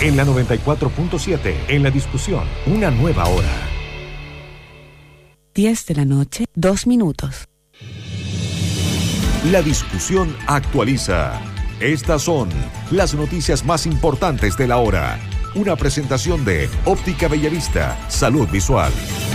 En la 94.7, en la discusión, una nueva hora. 10 de la noche, 2 minutos. La discusión actualiza. Estas son las noticias más importantes de la hora. Una presentación de Óptica Bellavista, Salud Visual.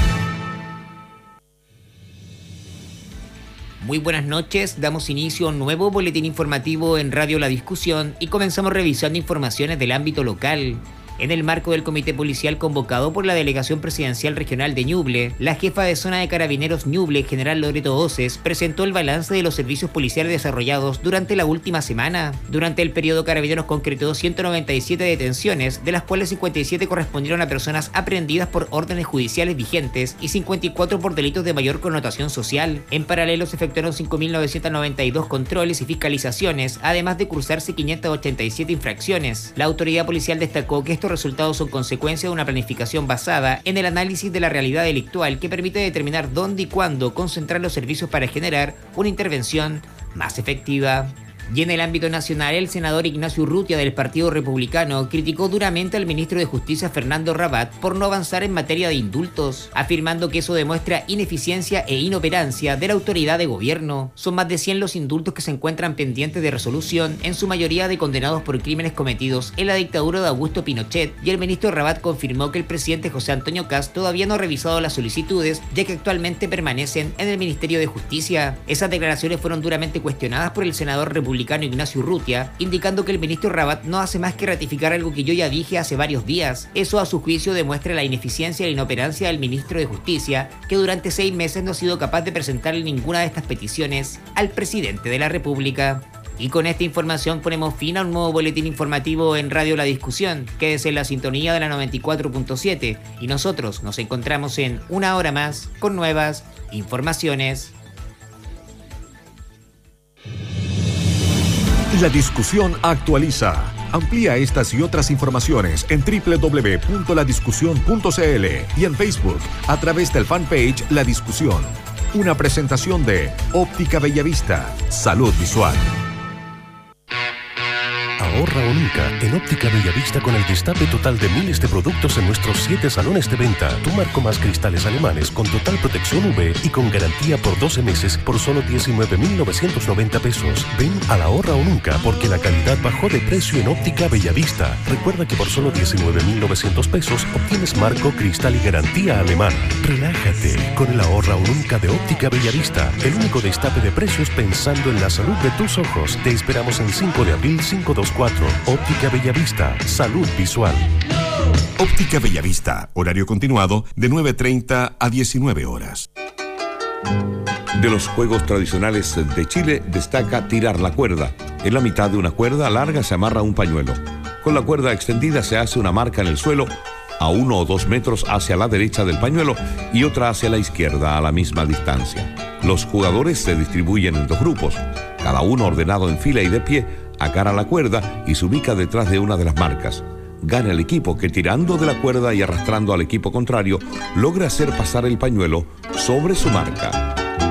Muy buenas noches, damos inicio a un nuevo boletín informativo en Radio La Discusión y comenzamos revisando informaciones del ámbito local. En el marco del comité policial convocado por la Delegación Presidencial Regional de Ñuble, la jefa de zona de Carabineros Ñuble, General Loreto Oces, presentó el balance de los servicios policiales desarrollados durante la última semana. Durante el periodo, Carabineros concretó 197 detenciones, de las cuales 57 correspondieron a personas aprehendidas por órdenes judiciales vigentes y 54 por delitos de mayor connotación social. En paralelo, se efectuaron 5.992 controles y fiscalizaciones, además de cursarse 587 infracciones. La autoridad policial destacó que estos resultados son consecuencia de una planificación basada en el análisis de la realidad delictual que permite determinar dónde y cuándo concentrar los servicios para generar una intervención más efectiva. Y en el ámbito nacional, el senador Ignacio Urrutia del Partido Republicano criticó duramente al ministro de Justicia Fernando Rabat por no avanzar en materia de indultos, afirmando que eso demuestra ineficiencia e inoperancia de la autoridad de gobierno. Son más de 100 los indultos que se encuentran pendientes de resolución, en su mayoría de condenados por crímenes cometidos en la dictadura de Augusto Pinochet, y el ministro Rabat confirmó que el presidente José Antonio Kast todavía no ha revisado las solicitudes, ya que actualmente permanecen en el Ministerio de Justicia. Esas declaraciones fueron duramente cuestionadas por el senador republicano Ignacio Urrutia, indicando que el ministro Rabat no hace más que ratificar algo que yo ya dije hace varios días. Eso, a su juicio, demuestra la ineficiencia y la inoperancia del ministro de Justicia, que durante 6 meses no ha sido capaz de presentarle ninguna de estas peticiones al presidente de la República. Y con esta información ponemos fin a un nuevo boletín informativo en Radio La Discusión. Quédese en la sintonía de la 94.7 y nosotros nos encontramos en una hora más con nuevas informaciones. La discusión actualiza. Amplía estas y otras informaciones en www.ladiscusión.cl y en Facebook a través del fanpage La Discusión. Una presentación de Óptica Bellavista, Salud Visual. Ahorra o nunca en Óptica Bellavista con el destape total de miles de productos en nuestros 7 salones de venta. Tu marco más cristales alemanes con total protección UV y con garantía por 12 meses por solo 19.990 pesos. Ven a la Ahorra o nunca porque la calidad bajó de precio en Óptica Bellavista. Recuerda que por solo 19.900 pesos obtienes marco, cristal y garantía alemana. Relájate con el Ahorra o nunca de Óptica Bellavista. El único destape de precios pensando en la salud de tus ojos. Te esperamos en 5 de abril 524. Óptica Bellavista, Salud Visual. Óptica Bellavista, horario continuado de 9:30 a 19 horas. De los juegos tradicionales de Chile destaca tirar la cuerda. En la mitad de una cuerda larga se amarra un pañuelo. Con la cuerda extendida se hace una marca en el suelo a 1 o 2 metros hacia la derecha del pañuelo y otra hacia la izquierda a la misma distancia. Los jugadores se distribuyen en 2 grupos, cada uno ordenado en fila y de pie, agarra la cuerda y se ubica detrás de una de las marcas. Gana el equipo que, tirando de la cuerda y arrastrando al equipo contrario, logra hacer pasar el pañuelo sobre su marca.